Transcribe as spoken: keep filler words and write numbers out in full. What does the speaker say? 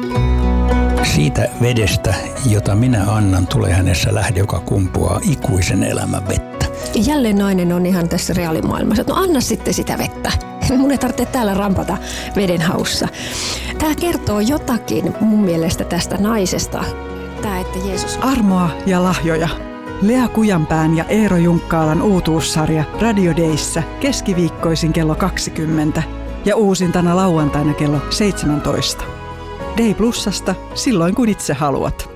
Siitä vedestä, jota minä annan, tulee hänessä lähde, joka kumpuaa ikuisen elämän vettä. Jälleen nainen on ihan tässä reaalimaailmassa. No anna sitten sitä vettä. Mun ei tarvitse täällä rampata veden haussa. Tämä kertoo jotakin mun mielestä tästä naisesta. Tämä, että Jeesus... Armoa ja lahjoja. Lea Kujanpään ja Eero Junkkaalan uutuussarja Radio Dayssä keskiviikkoisin kello kaksikymmentä ja uusintana lauantaina kello seitsemäntoista. Day Plusasta silloin kun itse haluat.